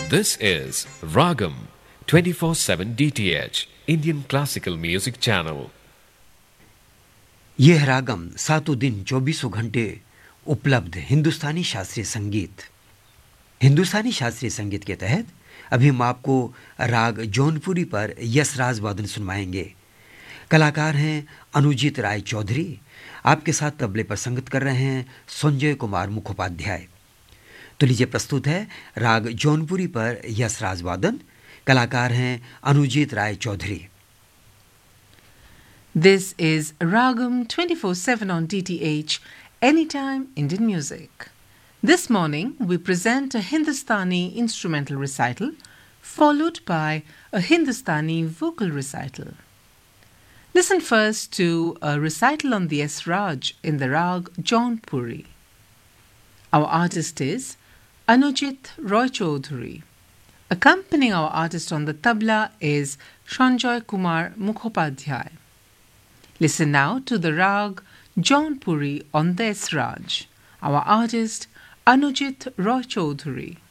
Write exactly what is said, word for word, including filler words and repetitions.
This is Ragam twenty-four seven D T H Indian Classical Music Channel. यह रागम सातों दिन चौबीसों घंटे उपलब्ध हिंदुस्तानी शास्त्रीय संगीत। हिंदुस्तानी शास्त्रीय संगीत के तहत अभी हम आपको राग जौनपुरी पर यशराज वादन सुनवाएंगे। कलाकार हैं अनुजीत राय चौधरी। आपके साथ तबले पर संगत कर रहे हैं संजय कुमार मुखोपाध्याय। तो लीजिए प्रस्तुत है राग जौनपुरी पर यशराज वादन। कलाकार हैं अनुजीत राय Chaudhary. This is Ragam twenty-four seven on D T H, Anytime Indian Music. This morning we present a Hindustani instrumental recital followed by a Hindustani vocal recital. Listen first to a recital on the Esraj in the Rag Jaunpuri. Our artist is Anujit Roy Chaudhary. Accompanying our artist on the tabla is Sanjay Kumar Mukhopadhyay. Listen now to the Rag Jaunpuri on the Esraj. Our artist Anujit Roy Chaudhary.